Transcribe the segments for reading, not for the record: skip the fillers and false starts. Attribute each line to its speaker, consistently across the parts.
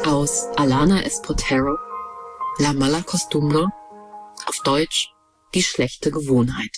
Speaker 1: Aus Alana Espotero, La Mala Costumbre, auf Deutsch Die schlechte Gewohnheit.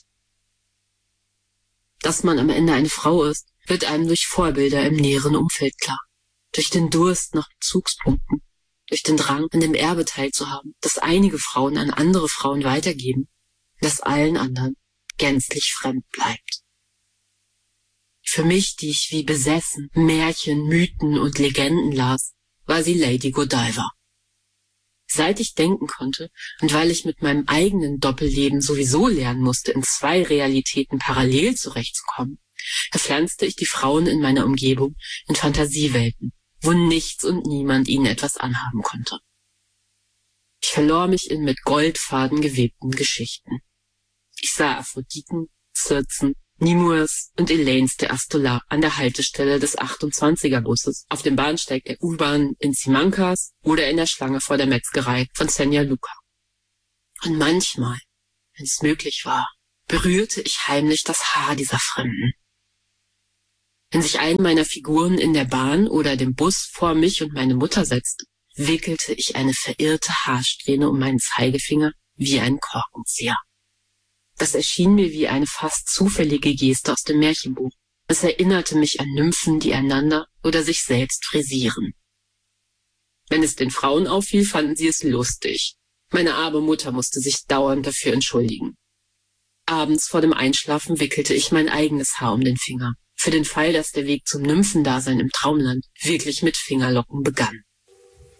Speaker 1: Dass man am Ende eine Frau ist, wird einem durch Vorbilder im näheren Umfeld klar. Durch den Durst nach Bezugspunkten, durch den Drang, an dem Erbe teilzuhaben, das einige Frauen an andere Frauen weitergeben, das allen anderen gänzlich fremd bleibt. Für mich, die ich wie besessen Märchen, Mythen und Legenden las, war sie Lady Godiva. Seit ich denken konnte und weil ich mit meinem eigenen Doppelleben sowieso lernen musste, in zwei Realitäten parallel zurechtzukommen, verpflanzte ich die Frauen in meiner Umgebung in Fantasiewelten, wo nichts und niemand ihnen etwas anhaben konnte. Ich verlor mich in mit Goldfaden gewebten Geschichten. Ich sah Aphroditen, Circen, Nemours und Elaines de Astolat an der Haltestelle des 28er-Busses, auf dem Bahnsteig der U-Bahn in Simancas oder in der Schlange vor der Metzgerei von Senja Luca. Und manchmal, wenn es möglich war, berührte ich heimlich das Haar dieser Fremden. Wenn sich eine meiner Figuren in der Bahn oder dem Bus vor mich und meine Mutter setzte, wickelte ich eine verirrte Haarsträhne um meinen Zeigefinger wie einen Korkenzieher. Das erschien mir wie eine fast zufällige Geste aus dem Märchenbuch. Es erinnerte mich an Nymphen, die einander oder sich selbst frisieren. Wenn es den Frauen auffiel, fanden sie es lustig. Meine arme Mutter musste sich dauernd dafür entschuldigen. Abends vor dem Einschlafen wickelte ich mein eigenes Haar um den Finger, für den Fall, dass der Weg zum Nymphendasein im Traumland wirklich mit Fingerlocken begann.